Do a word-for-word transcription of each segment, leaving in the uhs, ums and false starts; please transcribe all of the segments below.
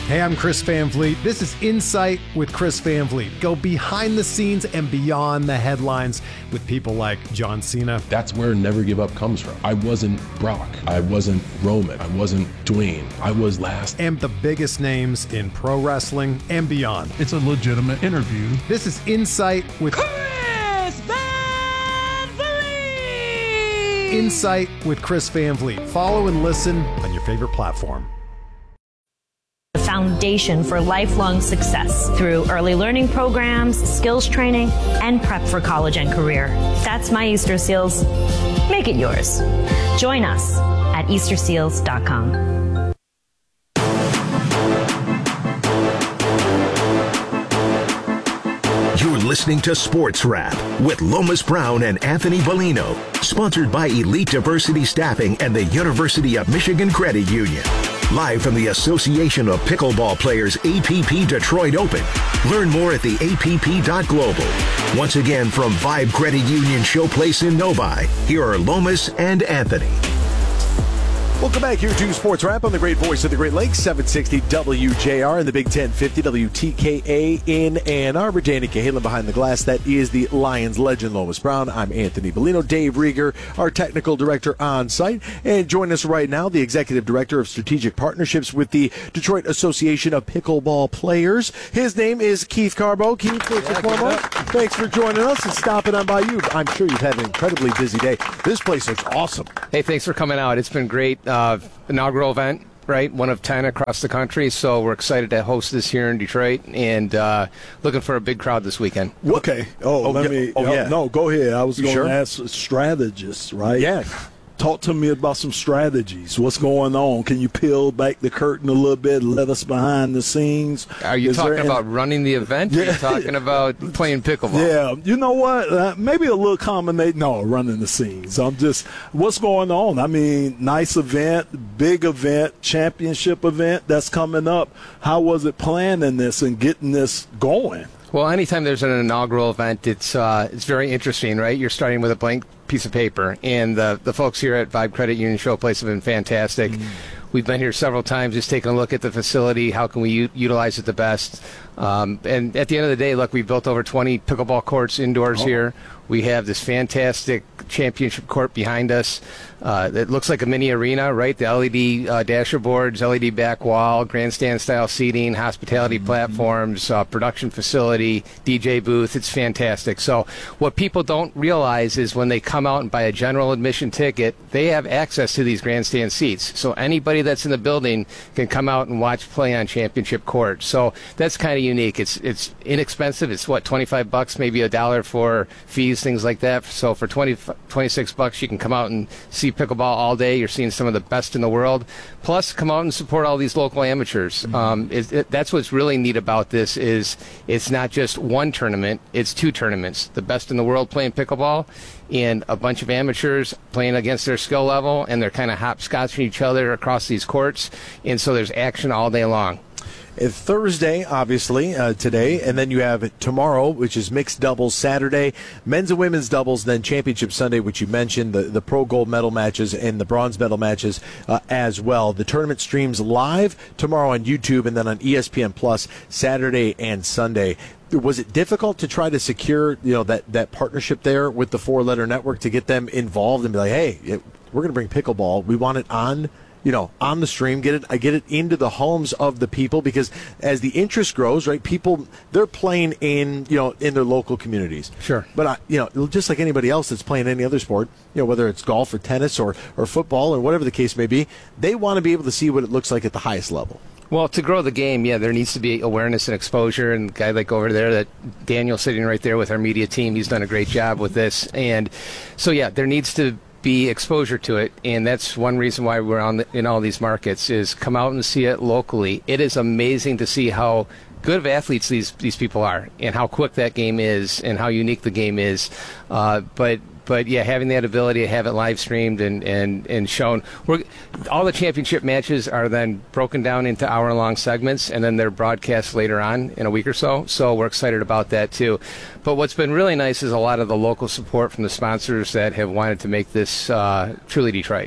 Hey, I'm Chris Van Vliet. This is Insight with Chris Van Vliet. Go behind the scenes and beyond the headlines with people like John Cena. That's where Never Give Up comes from. I wasn't Brock. I wasn't Roman. I wasn't Dwayne. I was last. And the biggest names in pro wrestling and beyond. It's a legitimate interview. This is Insight with Chris Van Vliet. Insight with Chris Van Vliet. Follow and listen on your favorite platform. The foundation for lifelong success through early learning programs, skills training, and prep for college and career. That's my Easter Seals. Make it yours. Join us at easter seals dot com. You're listening to Sports Wrap with Lomas Brown and Anthony Bellino, sponsored by Elite Diversity Staffing and the University of Michigan Credit Union. Live from the Association of Pickleball Players A P P Detroit Open. Learn more at the A P P dot global. Once again from Vibe Credit Union Showplace in Novi, here are Lomas and Anthony. Welcome back here to Sports Wrap on the great voice of the Great Lakes, seven sixty W J R and the Big ten fifty W T K A in Ann Arbor. Danny Cahalan behind the glass. That is the Lions legend, Lomas Brown. I'm Anthony Bellino. Dave Rieger, our technical director on site. And join us right now, the executive director of strategic partnerships with the Detroit Association of Pickleball Players. His name is Keith Carbo. Keith, first and foremost, thanks for joining us and stopping on by you. I'm sure you've had an incredibly busy day. This place looks awesome. Hey, thanks for coming out. It's been great. Uh, inaugural event, right? One of ten across the country. So we're excited to host this here in Detroit and uh, looking for a big crowd this weekend. Okay. Oh, oh let yeah. me. Oh, oh, yeah. No, go ahead. I was going sure? to ask strategists, right? Yeah. Talk to me about some strategies. What's going on? Can you peel back the curtain a little bit and let us behind the scenes? Are you Is talking there about any- running the event? Or are you talking about playing pickleball? Yeah, you know what? Uh, maybe a little combination. No, running the scenes. I'm just, what's going on? I mean, nice event, big event, championship event that's coming up. How was it planning this and getting this going? Well, anytime there's an inaugural event, it's uh, it's very interesting, right? You're starting with a blank piece of paper, and the the folks here at Vibe Credit Union Showplace have been fantastic. Mm. We've been here several times, just taking a look at the facility. How can we u- utilize it the best? Um, and at the end of the day, look, we've built over twenty pickleball courts indoors oh. here. We have this fantastic championship court behind us. Uh, it looks like a mini arena, right? The L E D uh, dasher boards, L E D back wall, grandstand-style seating, hospitality mm-hmm. platforms, uh, production facility, D J booth. It's fantastic. So what people don't realize is when they come out and buy a general admission ticket, they have access to these grandstand seats. So anybody that's in the building can come out and watch play on championship court. So that's kind of unique. It's it's inexpensive. It's what, twenty-five bucks, maybe a dollar for fees, things like that. So for twenty, twenty-six bucks, you can come out and see pickleball all day. You're seeing some of the best in the world. Plus, come out and support all these local amateurs. Mm-hmm. Um, it, it, that's what's really neat about this is it's not just one tournament. It's two tournaments. The best in the world playing pickleball and a bunch of amateurs playing against their skill level, and they're kind of hopscotching each other across these courts. And so there's action all day long. It's Thursday, obviously, uh, today, and then you have tomorrow, which is mixed doubles Saturday, men's and women's doubles, then championship Sunday, which you mentioned, the, the pro gold medal matches and the bronze medal matches uh, as well. The tournament streams live tomorrow on YouTube and then on E S P N Plus Saturday and Sunday. Was it difficult to try to secure, you know, that, that partnership there with the four-letter network to get them involved and be like, hey, it, we're going to bring pickleball. We want it on you know, on the stream, get it, I get it into the homes of the people, because as the interest grows, right, people, they're playing in, you know, in their local communities. Sure. But, I, you know, just like anybody else that's playing any other sport, you know, whether it's golf or tennis or, or football or whatever the case may be, they want to be able to see what it looks like at the highest level. Well, to grow the game, yeah, there needs to be awareness and exposure. And a guy like over there, that Daniel sitting right there with our media team, he's done a great job with this. And so, yeah, there needs to be exposure to it, and that's one reason why we're on the, in all these markets, is come out and see it locally. It is amazing to see how good of athletes these these people are, and how quick that game is, and how unique the game is. Uh, but but yeah, having that ability to have it live streamed and and and shown. We're, all the championship matches are then broken down into hour long segments, and then they're broadcast later on in a week or so. So we're excited about that too. But what's been really nice is a lot of the local support from the sponsors that have wanted to make this uh, truly Detroit.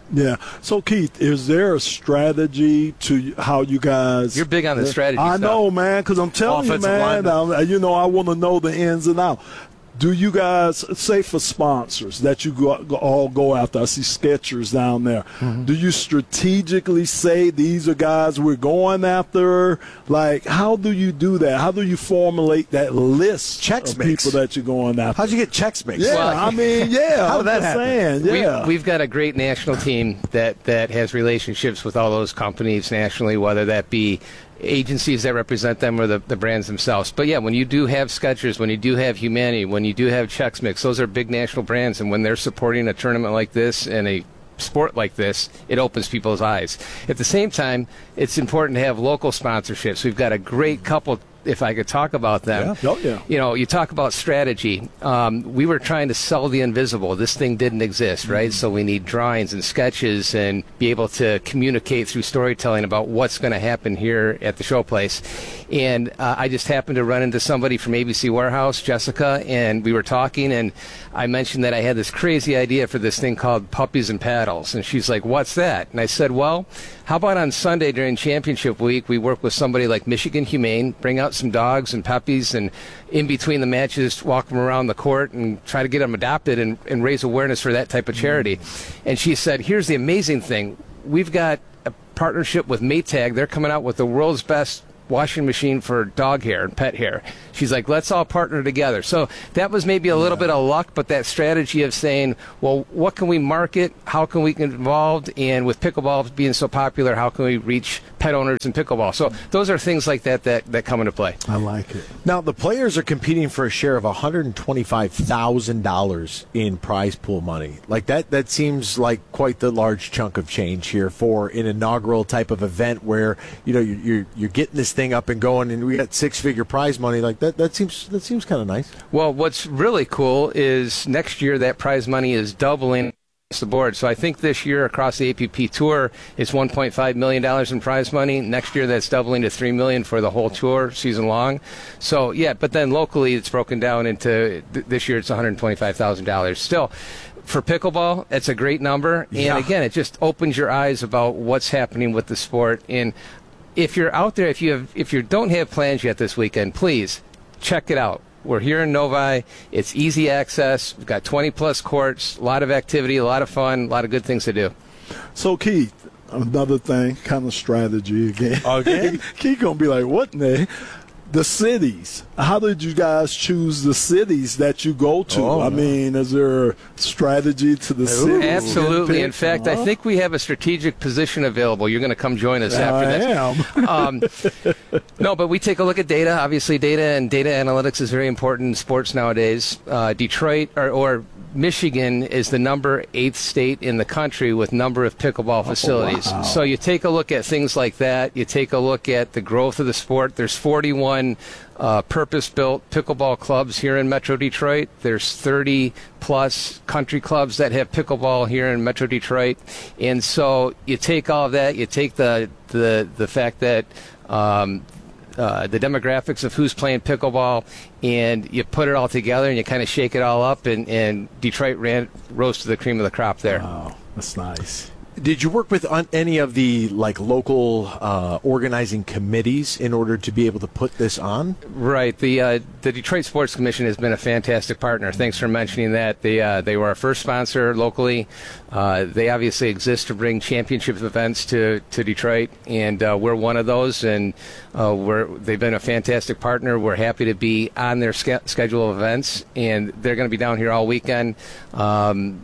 Yeah. So, Keith, is there a strategy to how you guys? You're big on the strategy I stuff. know, man, because I'm telling Offensive you, man. I'm, you know, I want to know the ins and outs. Do you guys, say for sponsors that you go, go, all go after, I see Skechers down there, mm-hmm. do you strategically say these are guys we're going after? Like, how do you do that? How do you formulate that list Chex of Mix. people that you're going after? How'd you get Chex Mix? Yeah, Well, I mean, yeah. How I'm did that just happen? saying, yeah. We, we've got a great national team that, that has relationships with all those companies nationally, whether that be agencies that represent them or the, the brands themselves. But yeah, when you do have Skechers, when you do have Humanity, when you do have Chex Mix, those are big national brands, and when they're supporting a tournament like this and a sport like this, it opens people's eyes. At the same time, it's important to have local sponsorships. We've got a great couple, if I could talk about them. Yeah. Oh, yeah. You know, you talk about strategy. Um, we were trying to sell the invisible. This thing didn't exist, right? Mm-hmm. So we need drawings and sketches and be able to communicate through storytelling about what's going to happen here at the showplace. And uh, I just happened to run into somebody from A B C Warehouse, Jessica, and we were talking, and I mentioned that I had this crazy idea for this thing called Puppies and Paddles. And she's like, what's that? And I said, well, how about on Sunday during championship week, we work with somebody like Michigan Humane, bring out some dogs and puppies, and in between the matches, walk them around the court and try to get them adopted and, and raise awareness for that type of charity. Mm-hmm. And she said, here's the amazing thing. We've got a partnership with Maytag. They're coming out with the world's best washing machine for dog hair and pet hair. She's like, let's all partner together. So that was maybe a little yeah. bit of luck, but that strategy of saying, well, what can we market? How can we get involved? And with pickleball being so popular, how can we reach pet owners in pickleball? So those are things like that that, that come into play. I like it. Now, the players are competing for a share of one hundred twenty-five thousand dollars in prize pool money. Like that, that seems like quite the large chunk of change here for an inaugural type of event where, you know, you're, you're, you're getting this thing up and going, and we got six-figure prize money. Like that, that seems that seems kind of nice. Well, what's really cool is next year that prize money is doubling across the board. So I think this year across the A P P Tour is one point five million dollars in prize money. Next year that's doubling to three million dollars for the whole tour season long. So yeah, but then locally it's broken down into th- this year it's one hundred twenty-five thousand dollars. Still, for pickleball, it's a great number. Yeah. And again, it just opens your eyes about what's happening with the sport. And if you're out there, if you have, if you don't have plans yet this weekend, please check it out. We're here in Novi. It's easy access. We've got twenty plus courts, a lot of activity, a lot of fun, a lot of good things to do. So, Keith, another thing, kind of strategy again. Okay. Keith gonna be like, what in the? The cities. How did you guys choose the cities that you go to? Oh, I mean, is there a strategy to the cities? Absolutely. In fact, I think we have a strategic position available. You're going to come join us after I this. am. um, no, but we take a look at data. Obviously, data and data analytics is very important in sports nowadays. Uh, Detroit or, or Michigan is the number eighth state in the country with number of pickleball facilities. Oh, wow. So you take a look at things like that. You take a look at the growth of the sport. There's forty-one uh, purpose-built pickleball clubs here in Metro Detroit. There's thirty plus country clubs that have pickleball here in Metro Detroit. And so you take all of that. You take the the the fact that um, Uh, the demographics of who's playing pickleball, and you put it all together and you kind of shake it all up, and, and Detroit ran, rose to the cream of the crop there. Wow, that's nice. Did you work with on any of the like local uh, organizing committees in order to be able to put this on? Right. The uh, the Detroit Sports Commission has been a fantastic partner. Thanks for mentioning that. They uh, they were our first sponsor locally. Uh, they obviously exist to bring championship events to, to Detroit, and uh, we're one of those. And uh, we're they've been a fantastic partner. We're happy to be on their ske- schedule of events, and they're going to be down here all weekend. Um,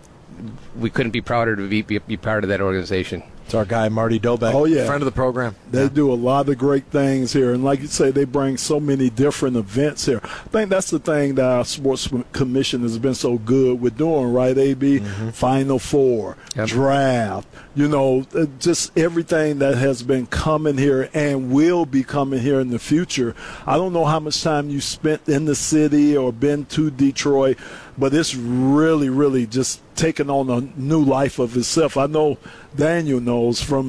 we couldn't be prouder to be, be, be part of that organization. It's our guy, Marty Dobeck, oh, yeah. friend of the program. They yeah. do a lot of great things here. And like you say, they bring so many different events here. I think that's the thing that our sports commission has been so good with doing, right, A B? Mm-hmm. Final Four, yep. Draft, you know, just everything that has been coming here and will be coming here in the future. I don't know how much time you spent in the city or been to Detroit, but it's really, really just taking on a new life of itself. I know Daniel knows from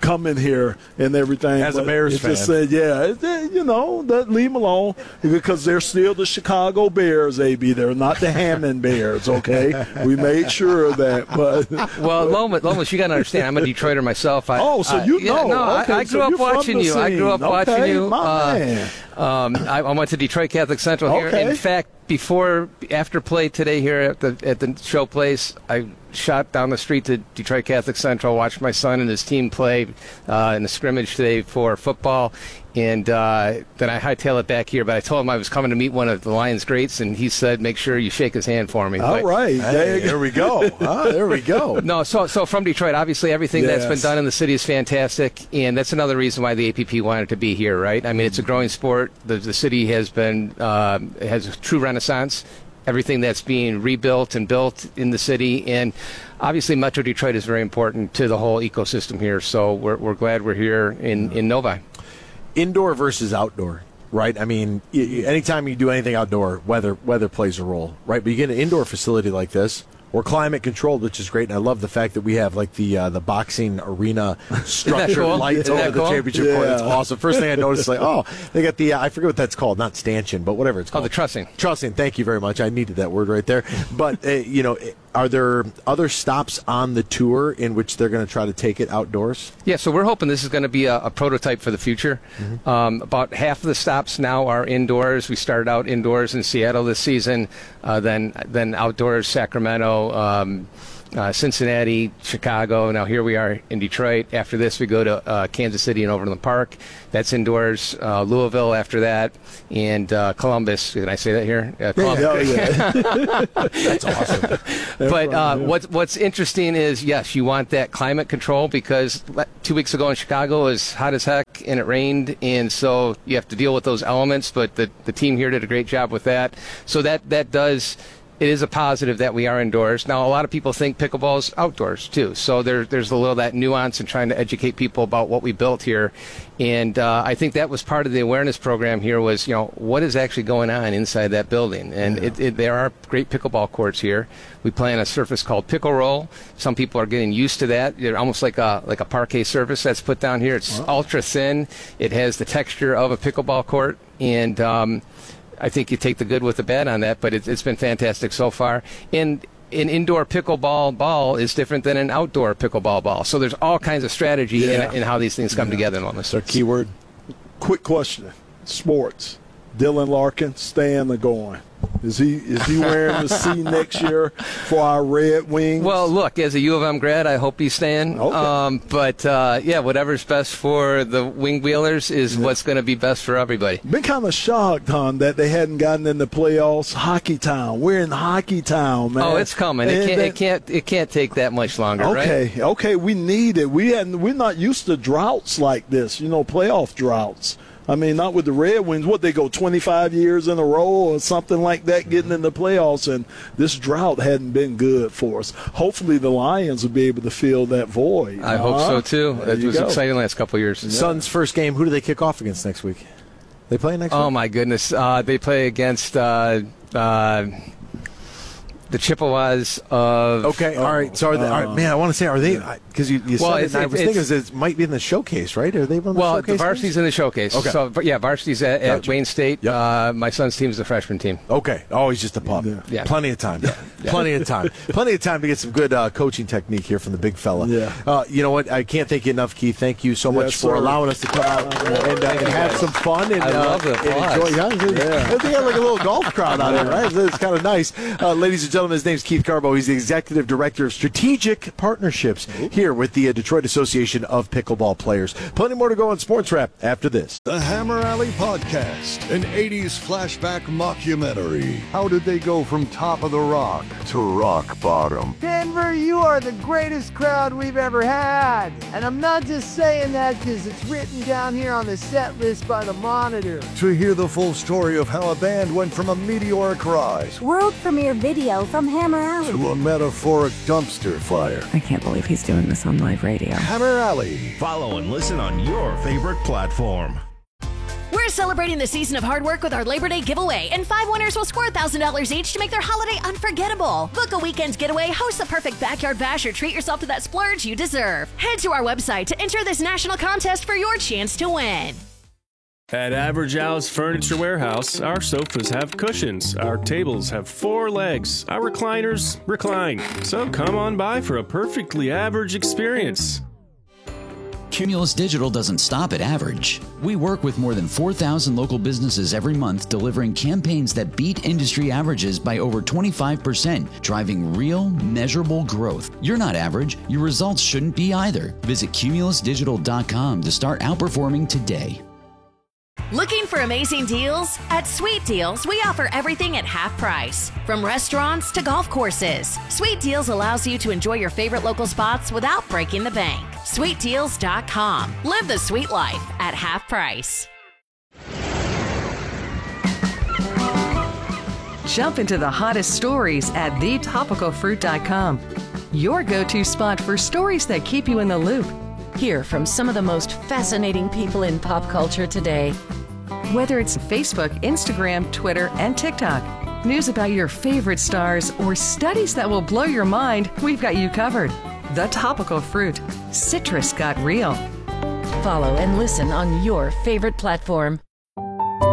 coming here and everything. As a But Bears it just fan. said, yeah, it, it, you know, that, leave them alone because they're still the Chicago Bears, A B. They're not the Hammond Bears, okay? We made sure of that. But Well, Lomas, Lomas, you got to understand, I'm a Detroiter myself. I, Oh, so I- you yeah, know. No, I- Okay, I, so grew up you're from watching the you. I grew up scene. watching Okay, you. my Uh, man. Um, I, I went to Detroit Catholic Central here. Okay. In fact, before, after play today here at the at the show place, I shot down the street to Detroit Catholic Central, watched my son and his team play uh, in the scrimmage today for football, and uh, then I hightailed it back here. But I told him I was coming to meet one of the Lions greats, and he said, "Make sure you shake his hand for me." All But- right. Hey, there we go. Ah, there we go. No, so so from Detroit, obviously everything that's been Yes. done in the city is fantastic, and that's another reason why the A P P wanted to be here, right? I mean, it's a growing sport. The the city has been uh, has a true renaissance. Everything that's being rebuilt and built in the city, and obviously Metro Detroit is very important to the whole ecosystem here. So we're we're glad we're here in in Novi. Indoor versus outdoor, right? I mean, y- y- anytime you do anything outdoor, weather weather plays a role, right? But you get an indoor facility like this, or climate controlled, which is great. And I love the fact that we have like the uh, the boxing arena structured cool? lights Isn't over that the cool? championship court. Yeah. It's awesome. First thing I noticed, like, oh, they got the uh, I forget what that's called, not stanchion, but whatever it's Oh, called. the trussing. Trussing. Thank you very much. I needed that word right there. But uh, you know, are there other stops on the tour in which they're going to try to take it outdoors? Yeah, so we're hoping this is going to be a, a prototype for the future. Um, about half of the stops now are indoors. We started out indoors in Seattle this season, uh, then then outdoors Sacramento, um, uh, Cincinnati, Chicago. Now here we are in Detroit. After this, we go to uh, Kansas City and Overland Park. That's indoors. Uh, Louisville after that, and uh, Columbus. Can I say that here? Uh, Columbus. Oh, yeah. That's awesome. But uh, what's what's interesting is, yes, you want that climate control because le- two weeks ago in Chicago it was hot as heck and it rained, and so you have to deal with those elements. But the the team here did a great job with that. So that that does. It is a positive that we are indoors. Now, a lot of people think pickleball is outdoors, too. So there, there's a little that nuance in trying to educate people about what we built here. And uh, I think that was part of the awareness program here was, you know, what is actually going on inside that building. And Yeah. it, it, there are great pickleball courts here. We play on a surface called pickle roll. Some people are getting used to that. They're almost like a like a parquet surface that's put down here. It's ultra thin. It has the texture of a pickleball court. And um, I think you take the good with the bad on that, but it's, it's been fantastic so far. And an indoor pickleball ball is different than an outdoor pickleball ball. So there's all kinds of strategy Yeah. in, in how these things come together in Lomas. So keyword. Quick question. Sports. Dylan Larkin, staying or going? Is he is he wearing the C next year for our Red Wings? Well, look, as a U of M grad, I hope he's staying. Okay. Um, but, uh, yeah, whatever's best for the Wing Wheelers is what's going to be best for everybody. Been kind of shocked, hon, that they hadn't gotten in the playoffs. Hockey Town. We're in Hockey Town, man. Oh, it's coming. It And can't, that- it can't. It can't take that much longer, right? Okay, okay, we need it. We hadn't. We're not used to droughts like this. You know, playoff droughts. I mean, not with the Red Wings. What, they go twenty-five years in a row or something like that, getting in the playoffs, and this drought hadn't been good for us. Hopefully, the Lions will be able to fill that void. I hope so too. There It you was go. exciting last couple of years. Suns' first game. Who do they kick off against next week? They play next Oh week? my goodness! Uh, they play against uh, uh, the Chippewas of. Okay, all right. So, are they, all right, man, I want to say, are they? Because you, you Well, said it, it's- and I was it's- thinking it might be in the showcase, right? Are they on the Well, showcase? the varsity's in the showcase. Okay. So, but yeah, varsity's at, at Gotcha. Wayne State. Yep. Uh, my son's team's the freshman team. Okay. Oh, he's just a pup. Yeah. Yeah. Plenty of time. Plenty of time. Plenty of time to get some good uh, coaching technique here from the big fella. Yeah. Uh, you know what? I can't thank you enough, Keith. Thank you so much Yes, for sir. allowing us to come out and, uh, and have some fun. And, I uh, love the and applause. enjoy. Yeah, They got like a little golf crowd out here, right? It's kind of nice. Uh, ladies and gentlemen, his name's Keith Carbo. He's the Executive Director of Strategic Partnerships here with the uh, Detroit Association of Pickleball Players. Plenty more to go on Sports Wrap after this. The Hammer Alley Podcast, an eighties flashback mockumentary. How did they go from top of the rock to rock bottom? Denver, you are the greatest crowd we've ever had. And I'm not just saying that because it's written down here on the set list by the Monitor. To hear the full story of how a band went from a meteoric rise World premiere video from Hammer Alley. to a metaphoric dumpster fire. I can't believe he's doing this on live radio. Hammer Alley. Follow and listen on your favorite platform. We're celebrating the season of hard work with our Labor Day giveaway, and five winners will score one thousand dollars each to make their holiday unforgettable. Book a weekend getaway, host the perfect backyard bash, or treat yourself to that splurge you deserve. Head to our website to enter this national contest for your chance to win. At Average Al's Furniture Warehouse, our sofas have cushions, our tables have four legs, our recliners recline. So come on by for a perfectly average experience. Cumulus Digital doesn't stop at average. We work with more than four thousand local businesses every month, delivering campaigns that beat industry averages by over twenty-five percent, driving real, measurable growth. You're not average. Your results shouldn't be either. Visit cumulus digital dot com to start outperforming today. Looking for amazing deals? At Sweet Deals, we offer everything at half price. From restaurants to golf courses, Sweet Deals allows you to enjoy your favorite local spots without breaking the bank. sweet deals dot com. Live the sweet life at half price. Jump into the hottest stories at the topical fruit dot com. Your go-to spot for stories that keep you in the loop. Hear from some of the most fascinating people in pop culture today. Whether it's Facebook, Instagram, Twitter, and TikTok, news about your favorite stars, or studies that will blow your mind, we've got you covered. The Topical Fruit. Citrus got real. Follow and listen on your favorite platform.